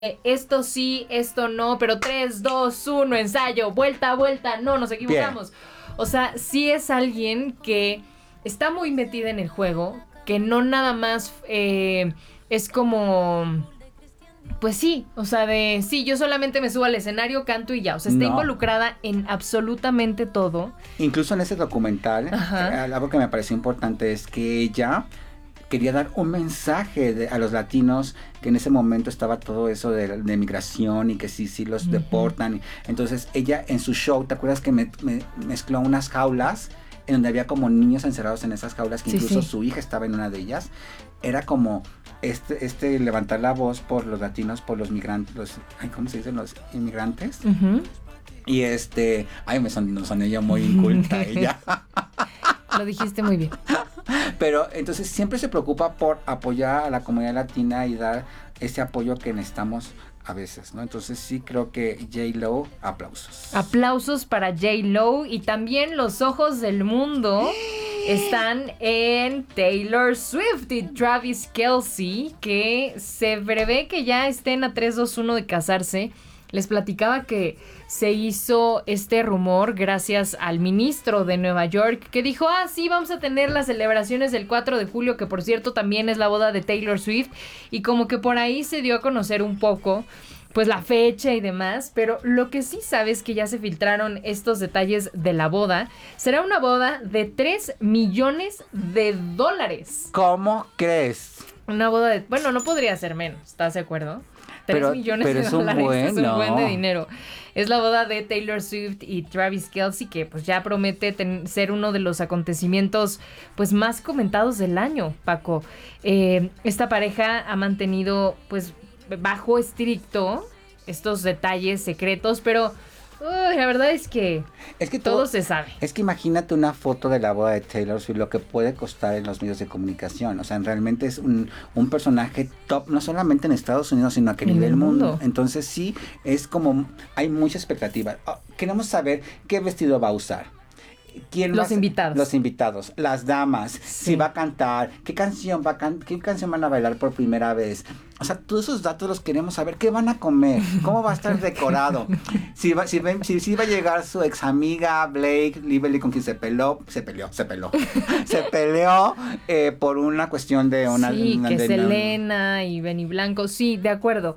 esto sí, esto no, pero 3, 2, 1, ensayo, vuelta, vuelta, no, nos equivocamos. Bien. O sea, sí es alguien que está muy metida en el juego, que no nada más es como... Pues sí, o sea, sí, yo solamente me subo al escenario, canto y ya. O sea, está involucrada en absolutamente todo. Incluso en ese documental, algo que me pareció importante es que ella quería dar un mensaje a los latinos, que en ese momento estaba todo eso de migración y que sí los deportan. Entonces ella en su show, ¿te acuerdas que mezcló unas jaulas en donde había como niños encerrados en esas jaulas, que incluso su hija estaba en una de ellas? Era como levantar la voz por los latinos, por los migrantes, ¿cómo se dicen? Los inmigrantes. Y me sonó ella muy inculta ella. Lo dijiste muy bien. Pero entonces siempre se preocupa por apoyar a la comunidad latina y dar ese apoyo que necesitamos a veces, ¿no? Entonces sí creo que J-Lo, aplausos. Aplausos para J-Lo, y también los ojos del mundo están en Taylor Swift y Travis Kelce, que se prevé que ya estén a 3, 2, 1 de casarse. Les platicaba que se hizo este rumor gracias al ministro de Nueva York, que dijo, sí, vamos a tener las celebraciones del 4 de julio, que por cierto también es la boda de Taylor Swift, y como que por ahí se dio a conocer un poco pues la fecha y demás, pero lo que sí sabes es que ya se filtraron estos detalles de la boda. Será una boda de $3 millones. ¿Cómo crees? Una boda de... Bueno, no podría ser menos, ¿estás de acuerdo? 3 millones de dólares es un buen de dinero. Es la boda de Taylor Swift y Travis Kelce, que pues ya promete ser uno de los acontecimientos pues más comentados del año, Paco. Esta pareja ha mantenido pues bajo estricto estos detalles secretos, pero la verdad es que todo se sabe. Es que imagínate una foto de la boda de Taylor Swift, lo que puede costar en los medios de comunicación. O sea, realmente es un personaje top, no solamente en Estados Unidos, sino a que nivel mundo. Entonces sí, es como, hay mucha expectativa. Queremos saber qué vestido va a usar. Los invitados, las damas, si va a cantar, qué canción van a bailar por primera vez. O sea, todos esos datos los queremos saber. ¿Qué van a comer? ¿Cómo va a estar decorado? Si va a llegar su ex amiga Blake Lively, con quien se peleó por una cuestión de una... Selena y Benny Blanco. Sí, de acuerdo.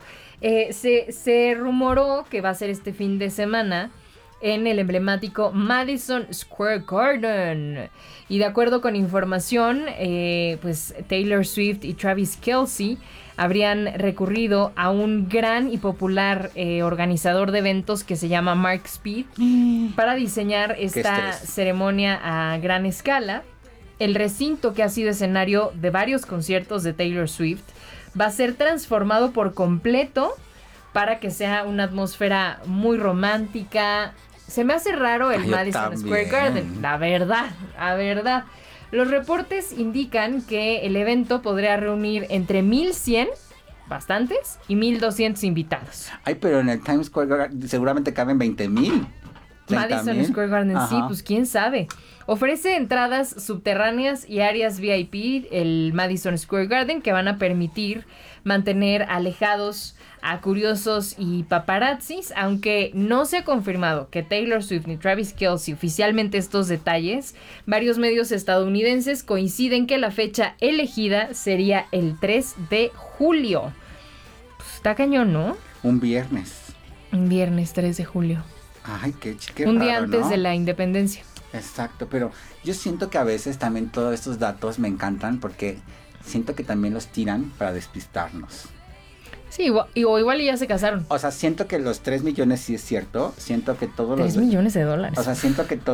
Se rumoró que va a ser este fin de semana en el emblemático Madison Square Garden. Y de acuerdo con información, pues Taylor Swift y Travis Kelce habrían recurrido a un gran y popular organizador de eventos que se llama Mark Speed para diseñar esta ceremonia a gran escala. El recinto, que ha sido escenario de varios conciertos de Taylor Swift, va a ser transformado por completo para que sea una atmósfera muy romántica. Se me hace raro el Madison Square Garden, la verdad. Los reportes indican que el evento podría reunir entre 1,100, bastantes, y 1,200 invitados. Pero en el Times Square Garden seguramente caben 20,000. Madison Square Garden, sí, pues quién sabe. Ofrece entradas subterráneas y áreas VIP, el Madison Square Garden, que van a permitir mantener alejados a curiosos y paparazzis, aunque no se ha confirmado que Taylor Swift ni Travis Kelce oficialmente estos detalles. Varios medios estadounidenses coinciden que la fecha elegida sería el 3 de julio. Pues está cañón, ¿no? Un viernes 3 de julio. Ay, qué un raro, día antes, ¿no? de la independencia. Exacto, pero yo siento que a veces también todos estos datos me encantan porque siento que también los tiran para despistarnos. Sí, o igual ya se casaron. O sea, siento que los 3 millones sí es cierto. Siento que todos los... $3 millones. O sea, siento que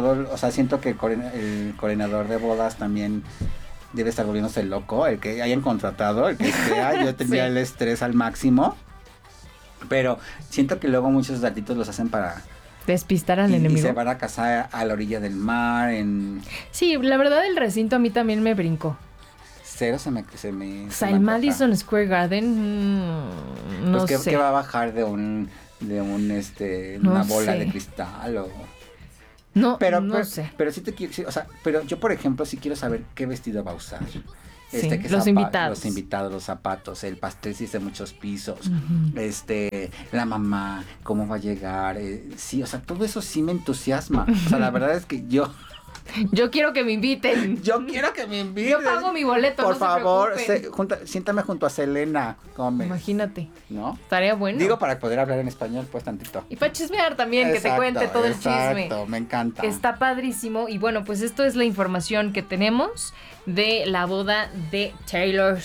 el coordinador de bodas también debe estar volviéndose loco. El que hayan contratado, el que sea, yo tendría el estrés al máximo. Pero siento que luego muchos datitos los hacen para... despistar al enemigo. Y se van a casar a la orilla del mar. Sí, la verdad el recinto a mí también me brincó. Cero se me o sea, el Madison Square Garden, no sé. ¿Qué va a bajar de una bola de cristal o...? No sé. Pero sí o sea, pero yo por ejemplo sí quiero saber qué vestido va a usar. Sí, los invitados. Los invitados, los zapatos, el pastel si es de muchos pisos, la mamá, cómo va a llegar, sí, o sea, todo eso sí me entusiasma. O sea, la verdad es que yo quiero que me inviten. Yo quiero que me inviten. Yo pago mi boleto, por no favor, se preocupen. siéntame junto a Selena Gómez. Imagínate. ¿No? Estaría bueno. Digo, para poder hablar en español, pues tantito. Y para chismear también, que te cuente todo el chisme. Exacto, me encanta. Está padrísimo. Y bueno, pues esto es la información que tenemos de la boda de Taylor